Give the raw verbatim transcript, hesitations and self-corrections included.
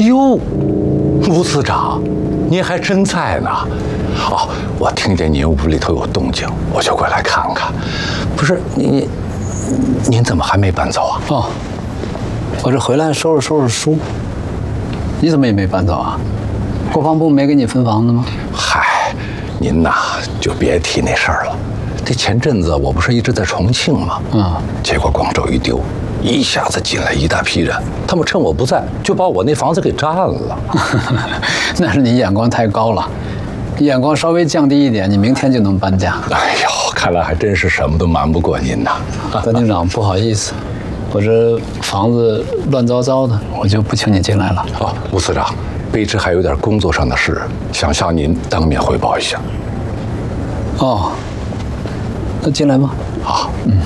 哟，吴司长，您还真在呢。哦，我听见您屋里头有动静，我就过来看看。不是您，您怎么还没搬走啊？ 哦，我这回来收拾收拾书。你怎么也没搬走啊？国防部没给你分房子吗？ 嗨，您呐就别提那事儿了。这前阵子我不是一直在重庆吗？ 嗯， 结果广州一丢，一下子进来一大批人，他们趁我不在就把我那房子给占了。 那是你眼光太高了，眼光稍微降低一点，你明天就能搬家。 哎呦，看来还真是什么都瞒不过您呐。 段警长，不好意思，我这房子乱糟糟的，我就不请你进来了。 哦，吴司长，卑职还有点工作上的事，想向您当面汇报一下。 哦，那进来吧。 好，嗯。